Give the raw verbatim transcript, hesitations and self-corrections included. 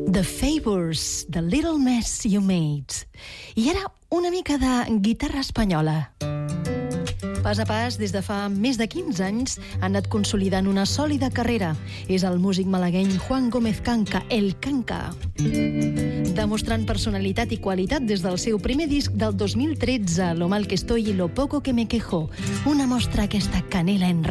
The Favours, The Little Mess You Made. I ara una mica de guitarra espanyola. Pas a pas, des de fa més de quinze anys, ha anat consolidant una sòlida carrera. És el músic malagueny Juan Gómez Canca, el Canca. Demostrant personalitat i qualitat des del seu primer disc del dos mil tretze, Lo mal que estoy y lo poco que me quejo. Una mostra aquesta canela en